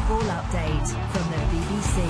football update from the BBC.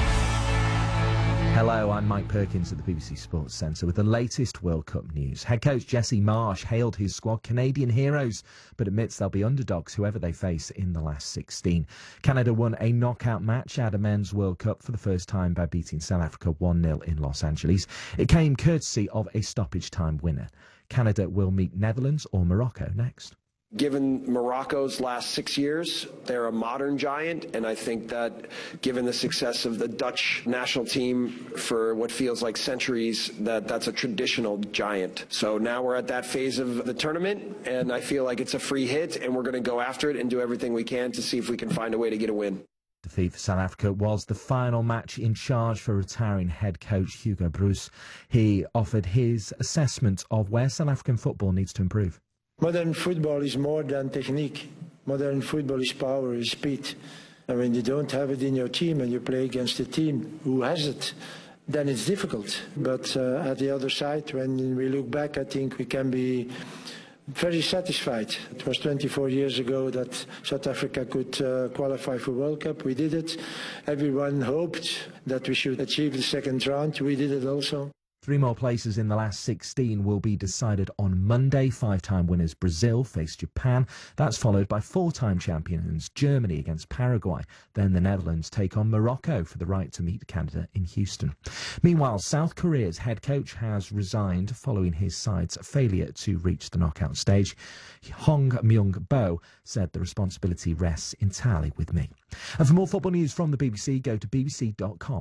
Hello, I'm Mike Perkins at the BBC Sports Centre with the latest World Cup news. Head coach Jesse Marsch hailed his squad Canadian heroes, but admits they'll be underdogs whoever they face in the last 16. Canada won a knockout match at a men's World Cup for the first time by beating South Africa 1-0 in Los Angeles. It came courtesy of a stoppage time winner. Canada will meet Netherlands or Morocco next. Given Morocco's last 6 years, they're a modern giant, and I think that given the success of the Dutch national team for what feels like centuries, that's a traditional giant. So now we're at that phase of the tournament, and I feel like it's a free hit, and we're going to go after it and do everything we can to see if we can find a way to get a win. Defeat for South Africa was the final match in charge for retiring head coach Hugo Broos. He offered his assessment of where South African football needs to improve. Modern football is more than technique. Modern football is power, is speed. And when you don't have it in your team and you play against a team who has it, then it's difficult. But at the other side, when we look back, I think we can be very satisfied. It was 24 years ago that South Africa could qualify for World Cup. We did it. Everyone hoped that we should achieve the second round. We did it also. 3 more places in the last 16 will be decided on Monday. 5-time winners Brazil face Japan. That's followed by 4-time champions Germany against Paraguay. Then the Netherlands take on Morocco for the right to meet Canada in Houston. Meanwhile, South Korea's head coach has resigned following his side's failure to reach the knockout stage. Hong Myung-bo said the responsibility rests entirely with me. And for more football news from the BBC, go to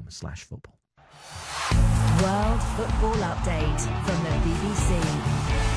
bbc.com/football. World Football Update from the BBC.